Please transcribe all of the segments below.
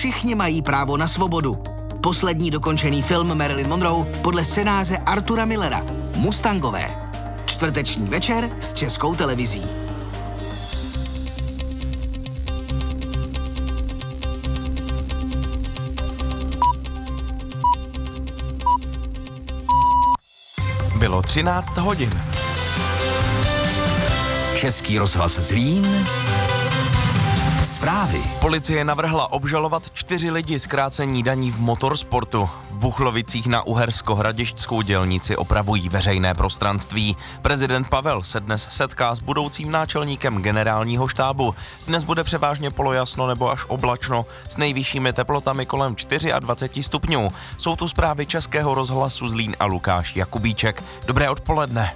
Všichni mají právo na svobodu. Poslední dokončený film Marilyn Monroe podle scénáře Artura Millera. Mustangové. Čtvrteční večer s Českou televizí. Bylo 13 hodin. Český rozhlas Zlín. Zprávy. Policie navrhla obžalovat 4 lidi z krácení daní v motorsportu. V Buchlovicích na Uhersko-Hradišťskou dělnici opravují veřejné prostranství. Prezident Pavel se dnes setká s budoucím náčelníkem generálního štábu. Dnes bude převážně polojasno nebo až oblačno s nejvyššími teplotami kolem 24 stupňů. Jsou tu zprávy Českého rozhlasu Zlín a Lukáš Jakubíček. Dobré odpoledne.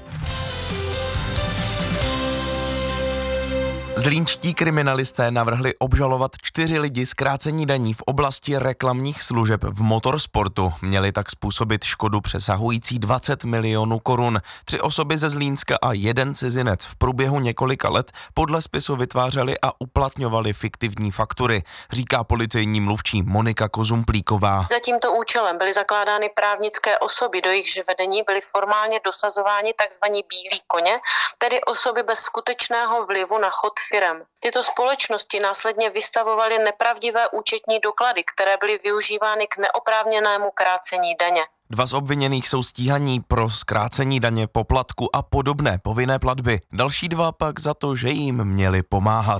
Zlínští kriminalisté navrhli obžalovat 4 lidi z krácení daní v oblasti reklamních služeb v motorsportu. Měli tak způsobit škodu přesahující 20 milionů korun. 3 osoby ze Zlínska a 1 cizinec v průběhu několika let podle spisu vytvářeli a uplatňovali fiktivní faktury, říká policejní mluvčí Monika Kozumplíková. Za tímto účelem byly zakládány právnické osoby, do jejichž vedení byly formálně dosazováni tzv. Bílí koně, tedy osoby bez skutečného vlivu na chod firem. Tyto společnosti následně vystavovaly nepravdivé účetní doklady, které byly využívány k neoprávněnému krácení daně. 2 z obviněných jsou stíhaní pro zkrácení daně, poplatku a podobné povinné platby. Další 2 pak za to, že jim měli pomáhat.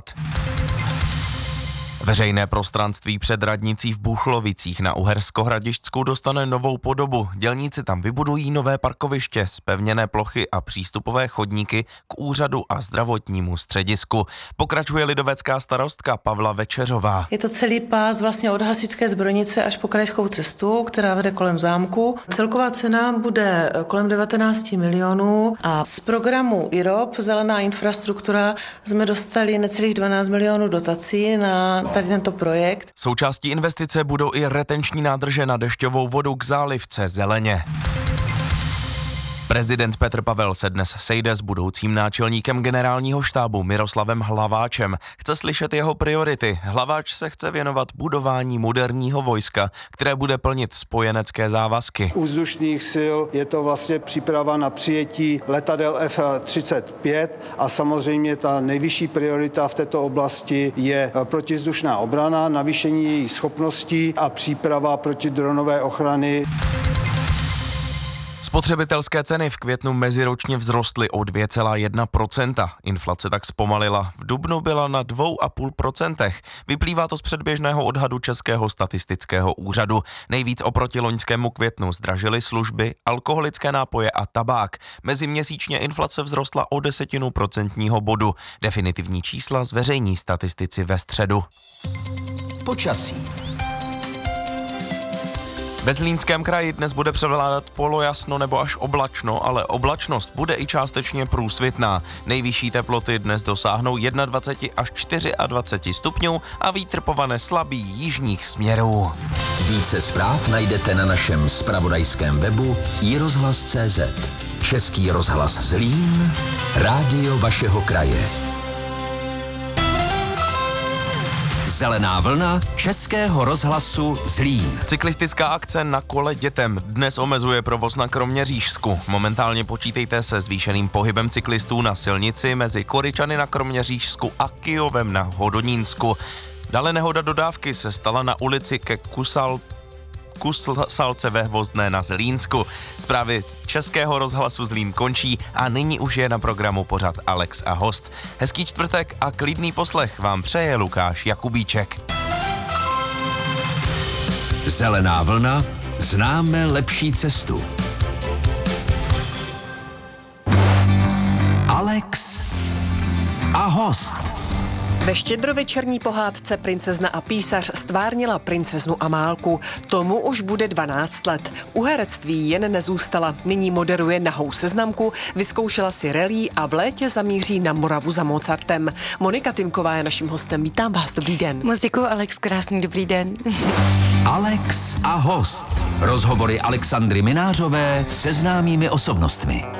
Veřejné prostranství před radnicí v Buchlovicích na Uhersko-Hradišťsku dostane novou podobu. Dělníci tam vybudují nové parkoviště, zpevněné plochy a přístupové chodníky k úřadu a zdravotnímu středisku. Pokračuje lidovecká starostka Pavla Večeřová. Je to celý pás vlastně od Hasičské zbrojnice až po krajskou cestu, která vede kolem zámku. Celková cena bude kolem 19 milionů a z programu IROP Zelená infrastruktura jsme dostali necelých 12 milionů dotací na tady tento projekt. Součástí investice budou i retenční nádrže na dešťovou vodu k zálivce Zeleně. Prezident Petr Pavel se dnes sejde s budoucím náčelníkem generálního štábu Miroslavem Hlaváčem. Chce slyšet jeho priority. Hlaváč se chce věnovat budování moderního vojska, které bude plnit spojenecké závazky. U vzdušných sil je to vlastně příprava na přijetí letadel F-35 a samozřejmě ta nejvyšší priorita v této oblasti je protivzdušná obrana, navýšení její schopností a příprava protidronové ochrany. Spotřebitelské ceny v květnu meziročně vzrostly o 2,1%. Inflace tak zpomalila. V dubnu byla na 2,5%. Vyplývá to z předběžného odhadu Českého statistického úřadu. Nejvíc oproti loňskému květnu zdražily služby, alkoholické nápoje a tabák. Meziměsíčně inflace vzrostla o 0,1% bodu. Definitivní čísla zveřejní statistici ve středu. Počasí. Ve Zlínském kraji dnes bude převládat polojasno nebo až oblačno, ale oblačnost bude i částečně průsvitná. Nejvyšší teploty dnes dosáhnou 21 až 24 stupňů a vítr povane slabý jižních směrů. Více zpráv najdete na našem zpravodajském webu iRozhlas.cz. Český rozhlas Zlín, rádio vašeho kraje. Zelená vlna Českého rozhlasu Zlín. Cyklistická akce Na kole dětem dnes omezuje provoz na Kroměřížsku. Momentálně počítejte se zvýšeným pohybem cyklistů na silnici mezi Koryčany na Kroměřížsku a Kyjovem na Hodonínsku. Dále nehoda dodávky se stala na ulici ke Kusalce ve Hvozdné na Zlínsku. Zprávy z Českého rozhlasu Zlín končí a nyní už je na programu pořad Alex a host. Hezký čtvrtek a klidný poslech vám přeje Lukáš Jakubíček. Zelená vlna, známe lepší cestu. Alex a host. Ve štědrovečerní pohádce Princezna a písař stvárnila princeznu Amálku. Tomu už bude 12 let. U herectví jen nezůstala. Nyní moderuje Nahou seznamku, vyzkoušela si rally a v létě zamíří na Moravu za Mozartem. Monika Timková je naším hostem. Vítám vás, dobrý den. Moc děkuju, Alex, krásný dobrý den. Alex a host. Rozhovory Alexandry Minářové se známými osobnostmi.